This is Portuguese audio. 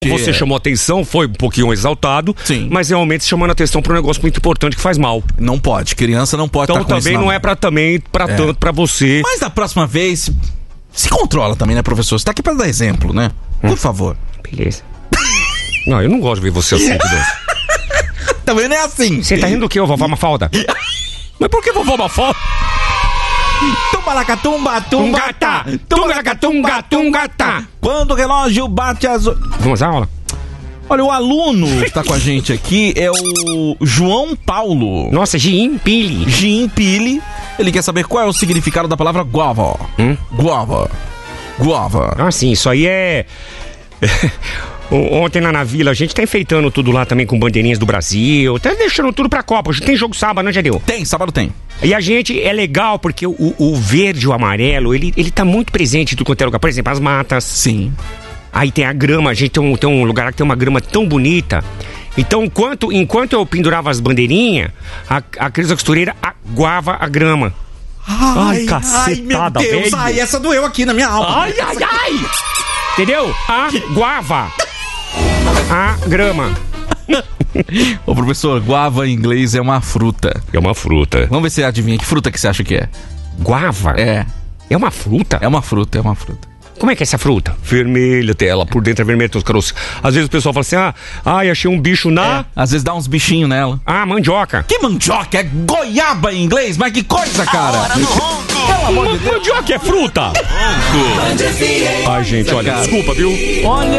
Você chamou atenção, foi um pouquinho exaltado, sim, mas realmente chamando atenção para um negócio muito importante que faz mal. Não pode, criança não pode estar com isso. Então também não é tanto pra você. Mas da próxima vez, se controla também, né, professor? Você tá aqui pra dar exemplo, né? Por favor. Beleza. Não, eu não gosto de ver você assim, Também não é assim. Você tá rindo do que, ô vovó Mafalda? Mas por que vovó Mafalda? Tumbalacatumba, tumbata. Tumbalacatumba, tumbata. Quando o relógio bate as... Vamos à aula? Olha, o aluno que tá com a gente aqui é o João Paulo. Nossa, Giim Pili. Ele quer saber qual é o significado da palavra guava. Guava. Ah, sim, isso aí é... Ontem na Vila, a gente tá enfeitando tudo lá também com bandeirinhas do Brasil. Tá deixando tudo pra Copa. Tem jogo sábado, né, Jadeu? Tem, sábado tem. E a gente, é legal porque o verde e o amarelo, ele tá muito presente em tudo quanto é lugar. Por exemplo, as matas. Sim. Aí tem a grama, a gente tem um lugar que tem uma grama tão bonita. Então, enquanto eu pendurava as bandeirinhas, a Crisa Costureira aguava a grama. Ai, cacetada, meu Deus, velho. Ai, essa doeu aqui na minha alma. Ai. Entendeu? Aguava a grama. Ô, professor, guava em inglês é uma fruta. É uma fruta. Vamos ver se você adivinha que fruta que você acha que é. Guava? É. É uma fruta? É uma fruta. Como é que é essa fruta? Vermelha, ela por dentro é vermelha, tem os caroços. Às vezes o pessoal fala assim, achei um bicho na... Às vezes dá uns bichinhos nela. Mandioca. Que mandioca? É goiaba em inglês? Mas que coisa, cara. Mandioca é fruta. Ai, gente, olha, desculpa, viu? Olha...